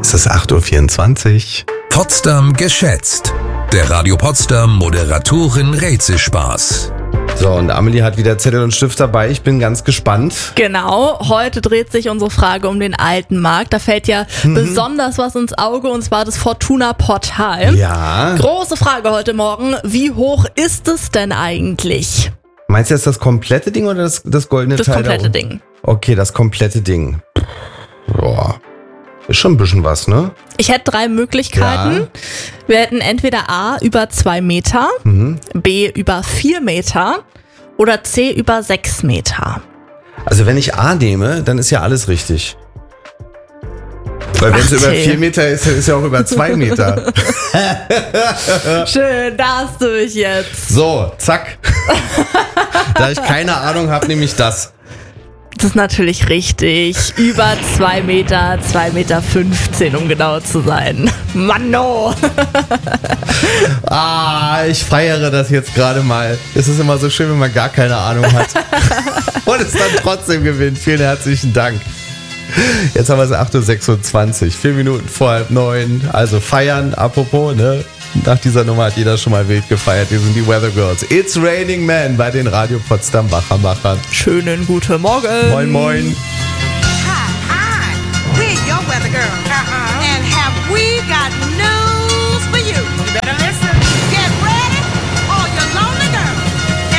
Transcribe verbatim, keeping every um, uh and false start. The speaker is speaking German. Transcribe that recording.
Es ist acht Uhr vierundzwanzig. Potsdam geschätzt. Der Radio Potsdam Moderatorin Rätselspaß. So, und Amelie hat wieder Zettel und Stift dabei. Ich bin ganz gespannt. Genau, heute dreht sich unsere Frage um den alten Markt. Da fällt ja mhm. besonders was ins Auge, und zwar das Fortuna-Portal. Ja. Große Frage heute Morgen, wie hoch ist es denn eigentlich? Meinst du jetzt das komplette Ding oder das, das goldene Das Teil? Das komplette Ding. Okay, das komplette Ding. Boah, ist schon ein bisschen was, ne? Ich hätte drei Möglichkeiten. Ja. Wir hätten entweder A über zwei Meter, mhm. B über vier Meter oder C über sechs Meter. Also wenn ich A nehme, dann ist ja alles richtig. Weil wenn es über vier Meter ist, dann ist ja auch über zwei Meter. Schön, da hast du mich jetzt. So, zack. Da ich keine Ahnung habe, nehme ich das. Das ist natürlich richtig. Über zwei Meter, zwei Meter fünfzehn, um genau zu sein. Manno! Ah, ich feiere das jetzt gerade mal. Es ist immer so schön, wenn man gar keine Ahnung hat. Und es dann trotzdem gewinnt. Vielen herzlichen Dank. Jetzt haben wir es acht Uhr sechsundzwanzig. Vier Minuten vor halb neun. Also feiern, apropos, ne? Nach dieser Nummer hat jeder schon mal wild gefeiert. Wir sind die Weather Girls. It's Raining Men bei den Radio Potsdam Wachermachern. Schönen guten Morgen. Moin, moin.